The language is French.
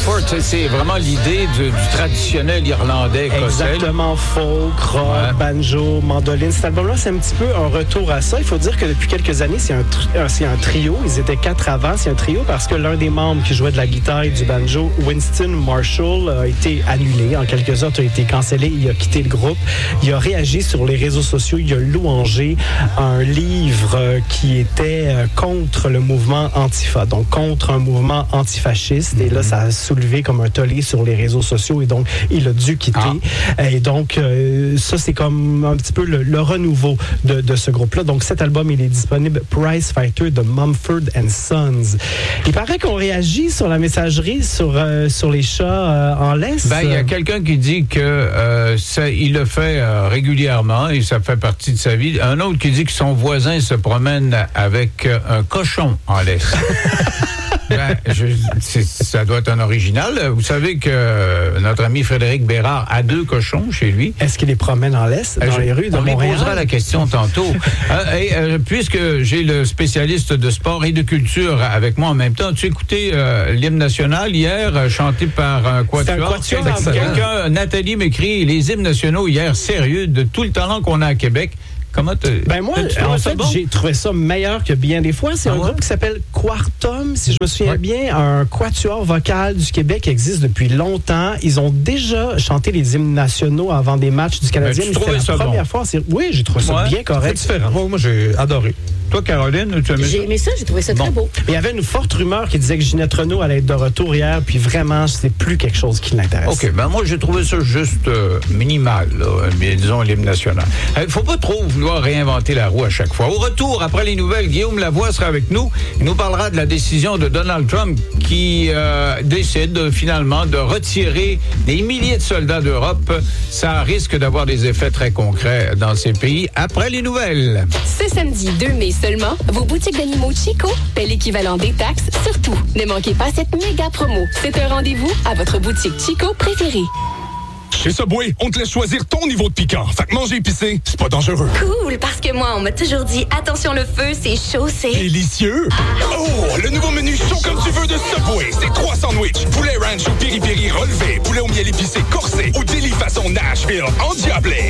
Fort, c'est vraiment l'idée du traditionnel irlandais écossais. Exactement, folk, rock, banjo, mandoline. Cet album-là, c'est un petit peu un retour à ça. Il faut dire que depuis quelques années, c'est un trio. Ils étaient 4 avant. C'est un trio parce que l'un des membres qui jouait de la guitare et du banjo, Winston Marshall, a été annulé. En quelque sorte, a été cancellé. Il a quitté le groupe. Il a réagi sur les réseaux sociaux. Il a louangé un livre qui était contre le mouvement Antifa, donc contre un mouvement antifasciste. Et là, ça a soulevé comme un tollé sur les réseaux sociaux et donc il a dû quitter. Et donc, ça, c'est comme un petit peu le renouveau de ce groupe-là. Donc, cet album, il est disponible, Prize Fighter de Mumford & Sons. Il paraît qu'on réagit sur la messagerie sur les chats en laisse. Il y a quelqu'un qui dit que il le fait régulièrement et ça fait partie de sa vie. Un autre qui dit que son voisin se promène avec un cochon en laisse. Ça doit être un original. Vous savez que notre ami Frédéric Bérard a 2 cochons chez lui. Est-ce qu'il les promène en laisse dans les rues de Montréal? On lui posera la question tantôt. Puisque j'ai le spécialiste de sport et de culture avec moi en même temps, tu as écouté l'hymne national hier, chanté par un quatuor. Nathalie m'écrit, les hymnes nationaux hier, sérieux, de tout le talent qu'on a à Québec. Moi, en fait, j'ai trouvé ça meilleur que bien des fois. C'est un groupe qui s'appelle Quartum, si je me souviens bien, un quatuor vocal du Québec qui existe depuis longtemps. Ils ont déjà chanté les hymnes nationaux avant des matchs du Canadien. Mais c'est la première fois. Oui, j'ai trouvé ça bien correct. C'est différent. Moi, j'ai adoré. Toi, Caroline, tu as J'ai aimé ça, j'ai trouvé ça très beau. Il y avait une forte rumeur qui disait que Ginette Renault allait être de retour hier, puis vraiment, c'est plus quelque chose qui l'intéresse. OK, moi, j'ai trouvé ça juste minimal, disons, l'hymne national. Il ne faut pas trop vouloir réinventer la roue à chaque fois. Au retour, après les nouvelles, Guillaume Lavoie sera avec nous. Il nous parlera de la décision de Donald Trump qui décide finalement de retirer des milliers de soldats d'Europe. Ça risque d'avoir des effets très concrets dans ces pays. Après les nouvelles. Ce samedi 2 mai seulement, vos boutiques d'animaux Chico paient l'équivalent des taxes sur tout. Ne manquez pas cette méga promo. C'est un rendez-vous à votre boutique Chico préférée. Chez Subway, on te laisse choisir ton niveau de piquant. Fait que manger épicé, c'est pas dangereux. Cool, parce que moi, on m'a toujours dit, attention le feu, c'est chaud, c'est... Délicieux! Oh, le nouveau menu chaud comme tu veux de Subway. C'est 3 sandwichs, poulet ranch ou piri-piri relevé, poulet au miel épicé corsé ou deli façon Nashville endiablé.